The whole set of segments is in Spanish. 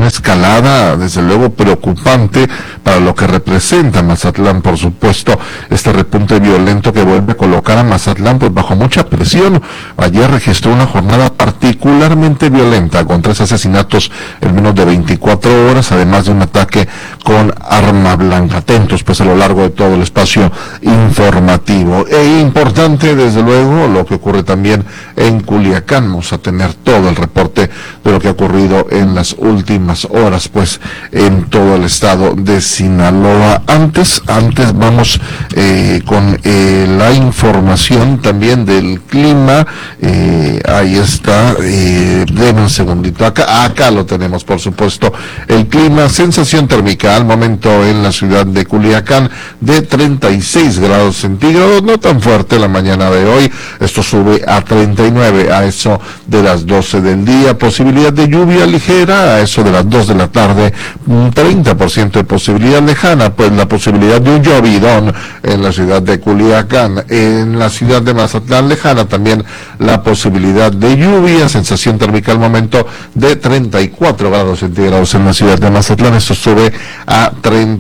una escalada, desde luego, preocupante para lo que representa Mazatlán, por supuesto, este repunte violento que vuelve a colocar a Mazatlán pues bajo mucha presión. Ayer registró una jornada particularmente violenta, con 3 asesinatos en menos de 24 horas, además de un ataque con arma blanca. Atentos pues a lo largo de todo el espacio informativo. E importante, desde luego, lo que ocurre también en Culiacán. Vamos a tener todo el reporte de lo que ha ocurrido en las últimas horas, pues, en todo el estado de Sinaloa. Antes vamos con la información también del clima. Ahí está, denme un segundito, acá lo tenemos, por supuesto, el clima. Sensación térmica al momento en la ciudad de Culiacán de 36 grados centígrados, no tan fuerte la mañana de hoy, esto sube a 39 a eso de las 12 del día, posibilidad de lluvia ligera a eso de las 2 de la tarde, 30% de posibilidad lejana, pues la posibilidad de un llovidón en la ciudad de Culiacán. En la ciudad de Mazatlán lejana también la posibilidad de lluvia, sensación térmica al momento de 34 grados centígrados en la ciudad de Mazatlán, esto sube a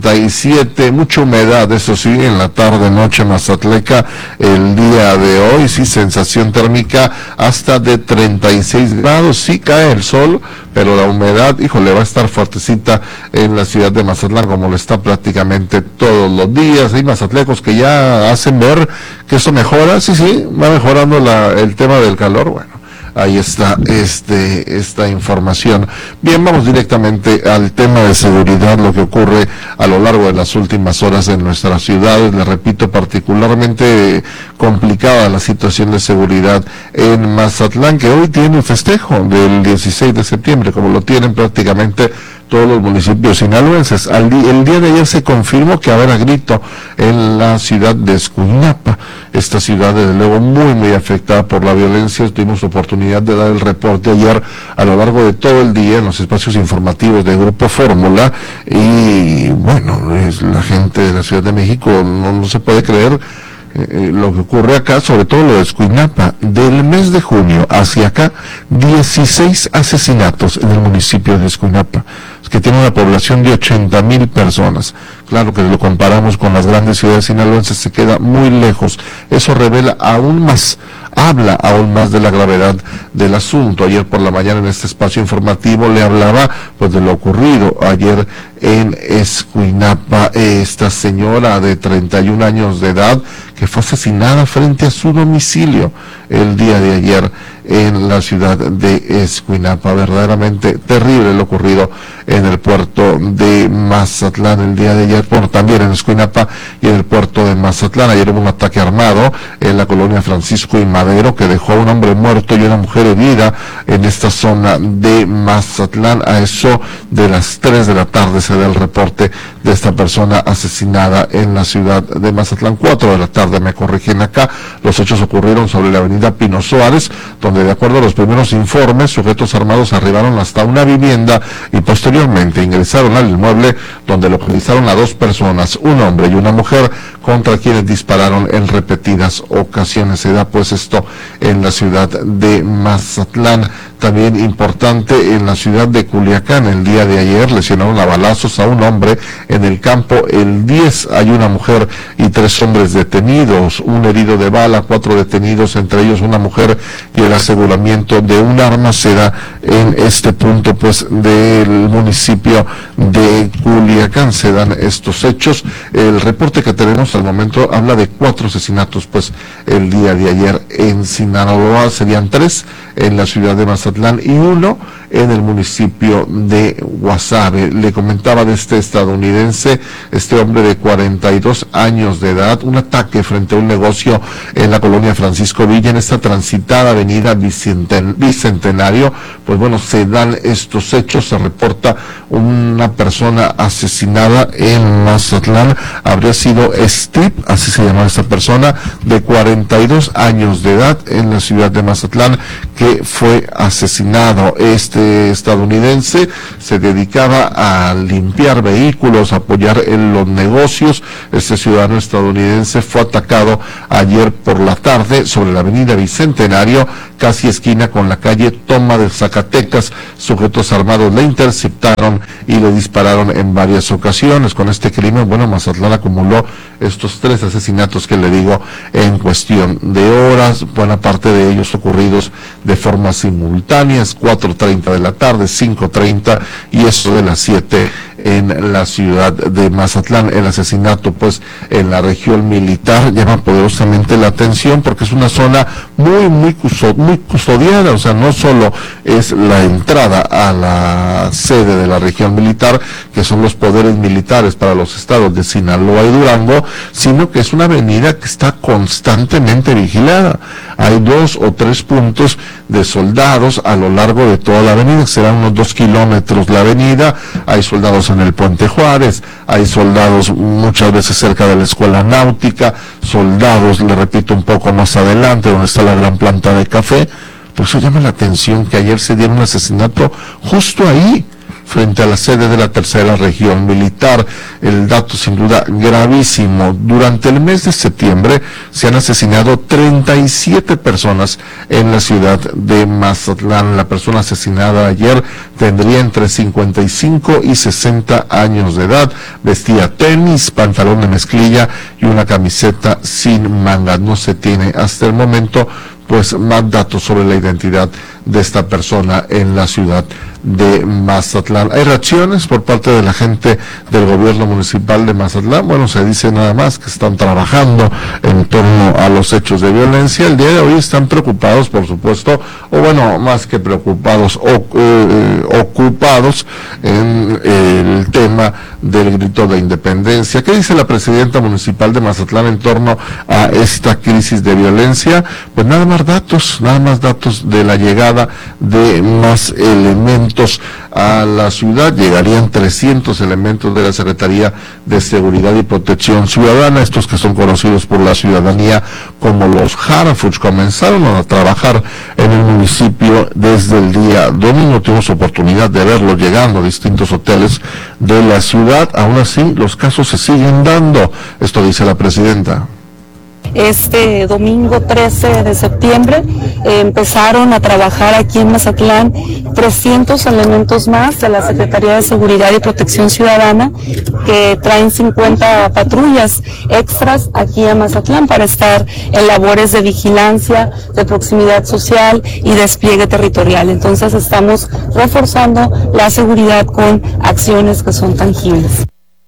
37, mucha humedad, eso sí, en la tarde noche mazatleca el día de hoy, sí, sensación térmica hasta de 36 grados, sí cae el sol, pero la humedad, híjole, va a estar fuertecita en la ciudad de Mazatlán, como lo está prácticamente todos los días. Hay mazatlecos que ya hacen ver que esto mejora, sí, va mejorando el tema del calor, bueno. Ahí está esta información. Bien, vamos directamente al tema de seguridad, lo que ocurre a lo largo de las últimas horas en nuestra ciudad. Les repito, particularmente complicada la situación de seguridad en Mazatlán, que hoy tiene un festejo del 16 de septiembre, como lo tienen prácticamente todos los municipios sinaloenses. El día de ayer se confirmó que habrá grito en la ciudad de Escuinapa, esta ciudad desde luego muy afectada por la violencia. Tuvimos oportunidad de dar el reporte ayer a lo largo de todo el día en los espacios informativos de Grupo Fórmula, y bueno, la gente de la Ciudad de México no se puede creer lo que ocurre acá, sobre todo lo de Escuinapa. Del mes de junio hacia acá, 16 asesinatos en el municipio de Escuinapa, que tiene una población de 80,000 personas. Claro que lo comparamos con las grandes ciudades sinaloenses, se queda muy lejos. Eso revela aún más, habla aún más de la gravedad del asunto. Ayer por la mañana en este espacio informativo le hablaba pues de lo ocurrido ayer en Escuinapa, esta señora de 31 años de edad que fue asesinada frente a su domicilio el día de ayer en la ciudad de Escuinapa. Verdaderamente terrible lo ocurrido en el puerto de Mazatlán el día de ayer, bueno, también en Escuinapa y en el puerto de Mazatlán. Ayer hubo un ataque armado en la colonia Francisco y Madero que dejó a un hombre muerto y una mujer herida en esta zona de Mazatlán. A eso de las 3 de la tarde se da el reporte de esta persona asesinada en la ciudad de Mazatlán. 4 de la tarde, me corrigen acá. Los hechos ocurrieron sobre la avenida Pino Suárez, donde de acuerdo a los primeros informes, sujetos armados arribaron hasta una vivienda y posteriormente ingresaron al inmueble, donde localizaron a 2 personas, un hombre y una mujer, contra quienes dispararon en repetidas ocasiones. Se da pues esto en la ciudad de Mazatlán. También importante en la ciudad de Culiacán, el día de ayer lesionaron a balazos a un hombre en el campo El 10. Hay una mujer y 3 hombres detenidos, un herido de bala, 4 detenidos, entre ellos una mujer, y el aseguramiento de un arma se da en este punto pues del municipio de Culiacán. Se dan estos hechos. El reporte que tenemos al momento habla de 4 asesinatos pues el día de ayer en Sinaloa. Serían 3 en la ciudad de Mazatlán y 1 en el municipio de Guasave. Le comentaba de este estadounidense, este hombre de 42 años de edad, un ataque frente a un negocio en la colonia Francisco Villa, en esta transitada avenida Bicentenario. Pues bueno, se dan estos hechos, se reporta una persona asesinada en Mazatlán. Habría sido Steve, así se llamaba esta persona, de 42 años de edad en la ciudad de Mazatlán, que fue asesinado. Este estadounidense se dedicaba a limpiar vehículos, a apoyar en los negocios. Este ciudadano estadounidense fue atacado ayer por la tarde sobre la avenida Bicentenario, casi esquina con la calle Toma de Zacatecas. Sujetos armados le interceptaron y le dispararon en varias ocasiones. Con este crimen, bueno, Mazatlán acumuló estos 3 asesinatos que le digo en cuestión de horas, buena parte de ellos ocurridos de forma simultáneas, 4:30 de la tarde, 5:30 y eso de las 7 en la ciudad de Mazatlán. El asesinato, pues, en la región militar llama poderosamente la atención porque es una zona muy custodiada. O sea, no solo es la entrada a la sede de la región militar, que son los poderes militares para los estados de Sinaloa y Durango, sino que es una avenida que está constantemente vigilada. Hay 2 o 3 puntos de soldados a lo largo de toda la avenida, serán unos 2 kilómetros la avenida. Hay soldados en el Puente Juárez, hay soldados muchas veces cerca de la escuela náutica, soldados, le repito, un poco más adelante donde está la gran planta de café. Por eso llama la atención que ayer se diera un asesinato justo ahí, frente a la sede de la tercera región militar. El dato sin duda gravísimo. Durante el mes de septiembre se han asesinado 37 personas en la ciudad de Mazatlán. La persona asesinada ayer tendría entre 55 y 60 años de edad. Vestía tenis, pantalón de mezclilla y una camiseta sin mangas. No se tiene hasta el momento pues más datos sobre la identidad de esta persona en la ciudad de Mazatlán. Hay reacciones por parte de la gente del gobierno municipal de Mazatlán. Bueno, se dice nada más que están trabajando en torno a los hechos de violencia. El día de hoy están preocupados, por supuesto, o bueno, más que preocupados, ocupados en el tema del grito de independencia. ¿Qué dice la presidenta municipal de Mazatlán en torno a esta crisis de violencia? Pues nada más datos de la llegada de más elementos a la ciudad. Llegarían 300 elementos de la Secretaría de Seguridad y Protección Ciudadana, estos que son conocidos por la ciudadanía como los Harfuch. Comenzaron a trabajar en el municipio desde el día domingo. Tuvimos oportunidad de verlos llegando a distintos hoteles de la ciudad. Aún así, los casos se siguen dando. Esto dice la presidenta. Este domingo 13 de septiembre empezaron a trabajar aquí en Mazatlán 300 elementos más de la Secretaría de Seguridad y Protección Ciudadana, que traen 50 patrullas extras aquí a Mazatlán para estar en labores de vigilancia, de proximidad social y despliegue territorial. Entonces estamos reforzando la seguridad con acciones que son tangibles.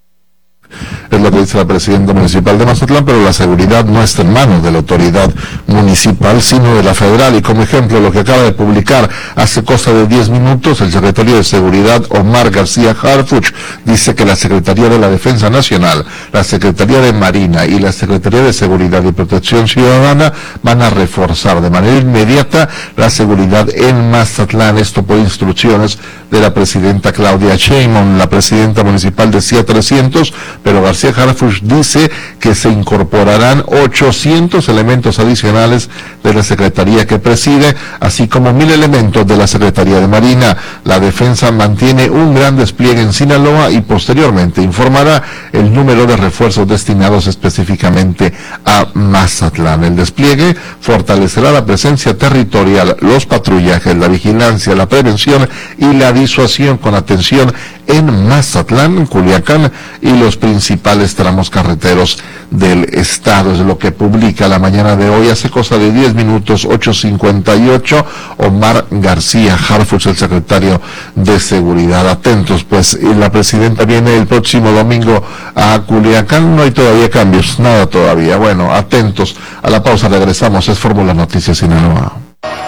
Es lo que dice la presidenta municipal de Mazatlán, pero la seguridad no está en manos de la autoridad municipal, sino de la federal. Y como ejemplo, lo que acaba de publicar hace cosa de 10 minutos, el secretario de Seguridad, Omar García Harfuch, dice que la Secretaría de la Defensa Nacional, la Secretaría de Marina y la Secretaría de Seguridad y Protección Ciudadana van a reforzar de manera inmediata la seguridad en Mazatlán. Esto por instrucciones de la presidenta Claudia Sheinbaum. La presidenta municipal decía 300, pero García Harfuch dice que se incorporarán 800 elementos adicionales de la Secretaría que preside, así como 1000 elementos de la Secretaría de Marina. La defensa mantiene un gran despliegue en Sinaloa y posteriormente informará el número de refuerzos destinados específicamente a Mazatlán. El despliegue fortalecerá la presencia territorial, los patrullajes, la vigilancia, la prevención y la disuasión con atención en Mazatlán, Culiacán y los principales tramos carreteros del estado. Es lo que publica la mañana de hoy, hace cosa de 10 minutos, 8:58, Omar García Harfuch, el secretario de Seguridad. Atentos, pues, y la presidenta viene el próximo domingo a Culiacán. No hay todavía cambios, nada todavía. Bueno, atentos a la pausa, regresamos. Es Fórmula Noticias Sinaloa.